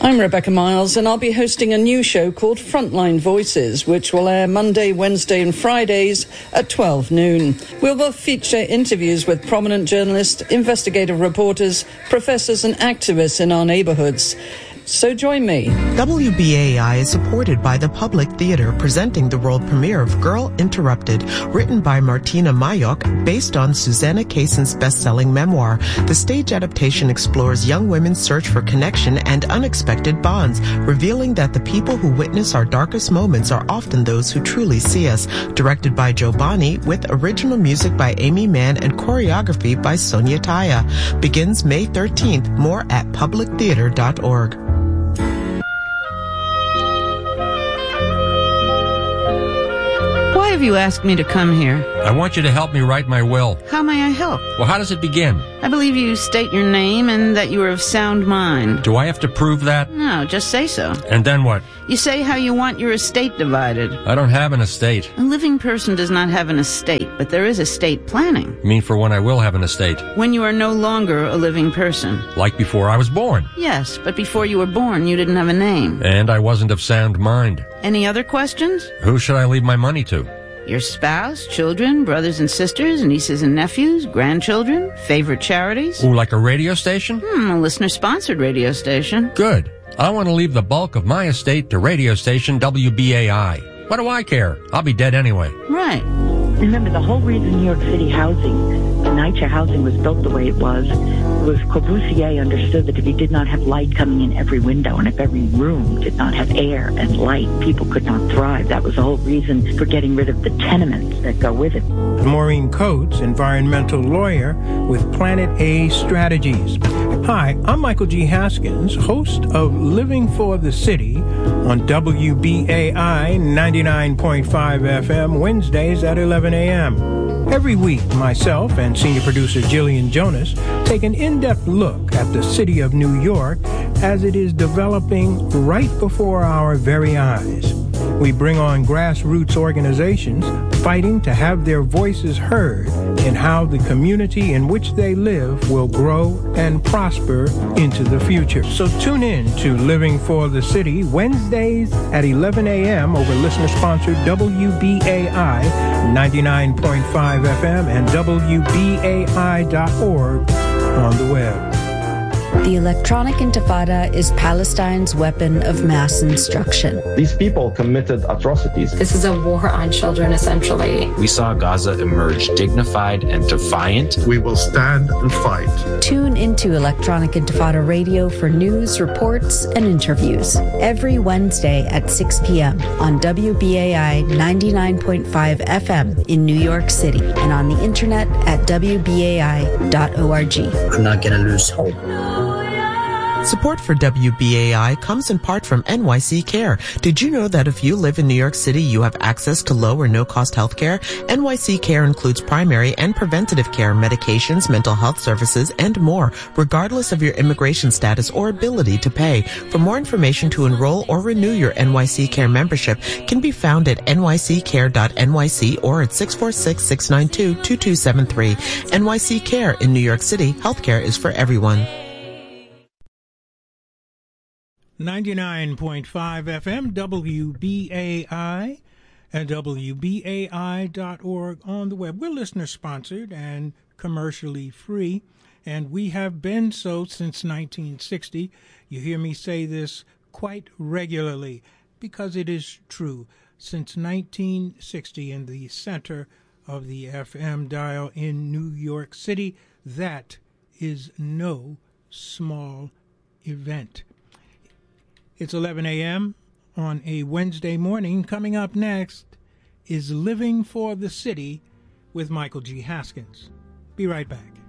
I'm Rebecca Miles, and I'll be hosting a new show called Frontline Voices, which will air Monday, Wednesday and Fridays at 12 noon. We'll both feature interviews with prominent journalists, investigative reporters, professors and activists in our neighborhoods. So join me. WBAI is supported by the Public Theater, presenting the world premiere of Girl Interrupted, written by Martina Mayok, based on Susanna Kayson's best-selling memoir. The stage adaptation explores young women's search for connection and unexpected bonds, revealing that the people who witness our darkest moments are often those who truly see us. Directed by Joe Bonney, with original music by Amy Mann and choreography by Sonia Taya. Begins May 13th. More at publictheater.org. Why have you asked me to come here? I want you to help me write my will. How may I help? Well, how does it begin? I believe you state your name and that you are of sound mind. Do I have to prove that? No, just say so. And then what? You say how you want your estate divided. I don't have an estate. A living person does not have an estate, but there is estate planning. You mean for when I will have an estate? When you are no longer a living person. Like before I was born? Yes, but before you were born, you didn't have a name. And I wasn't of sound mind. Any other questions? Who should I leave my money to? Your spouse, children, brothers and sisters, nieces and nephews, grandchildren, favorite charities? Ooh, like a radio station? A listener-sponsored radio station. Good. I want to leave the bulk of my estate to radio station WBAI. What do I care? I'll be dead anyway. Right. Remember, the whole reason New York City housing, NYCHA housing, was built the way it was Corbusier understood that if he did not have light coming in every window and if every room did not have air and light, people could not thrive. That was the whole reason for getting rid of the tenements that go with it. Maureen Coates, environmental lawyer with Planet A Strategies. Hi, I'm Michael G. Haskins, host of Living for the City on WBAI 99.5 FM, Wednesdays at 11 a.m. Every week, myself and senior producer Jillian Jonas take an in-depth look at the city of New York as it is developing right before our very eyes. We bring on grassroots organizations fighting to have their voices heard in how the community in which they live will grow and prosper into the future. So tune in to Living for the City, Wednesdays at 11 a.m. over listener-sponsored WBAI 99.5 FM and WBAI.org on the web. The electronic intifada is Palestine's weapon of mass instruction. These people committed atrocities. This is a war on children, essentially. We saw Gaza emerge dignified and defiant. We will stand and fight. Tune into Electronic Intifada Radio for news, reports, and interviews. Every Wednesday at 6 p.m. on WBAI 99.5 FM in New York City and on the internet at WBAI.org. I'm not going to lose hope. Support for WBAI comes in part from NYC Care. Did you know that if you live in New York City, you have access to low or no-cost health care? NYC Care includes primary and preventative care, medications, mental health services, and more, regardless of your immigration status or ability to pay. For more information to enroll or renew your NYC Care membership can be found at nyccare.nyc or at 646-692-2273. NYC Care in New York City, healthcare is for everyone. 99.5 FM, WBAI, and WBAI.org on the web. We're listener-sponsored and commercially free, and we have been so since 1960. You hear me say this quite regularly because it is true. Since 1960, in the center of the FM dial in New York City, that is no small event. It's 11 a.m. on a Wednesday morning. Coming up next is Living for the City with Michael G. Haskins. Be right back.